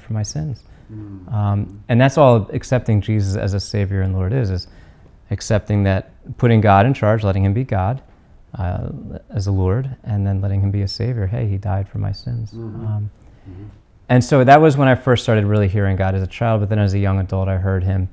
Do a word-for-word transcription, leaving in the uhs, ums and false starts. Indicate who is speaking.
Speaker 1: for my sins. Mm-hmm. Um, and that's all accepting Jesus as a Savior and Lord is, is accepting that, putting God in charge, letting him be God uh, as a Lord, and then letting him be a Savior. Hey, he died for my sins. Mm-hmm. Um, mm-hmm. And so that was when I first started really hearing God as a child, but then as a young adult I heard him